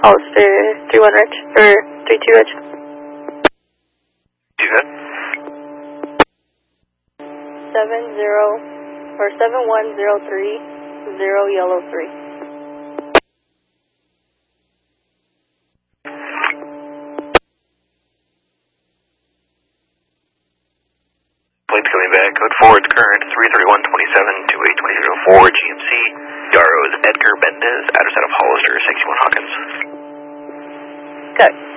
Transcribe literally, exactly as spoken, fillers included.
Hollister three one Rich, or three two Rich. Do that. seven zero, or seven one zero three, zero yellow three. Plane's coming back. Code forward current three three one two seven two eight two zero four G M C. Yarrow is Edgar Mendez, address out of Hollister sixty-one Hawkins. Got it.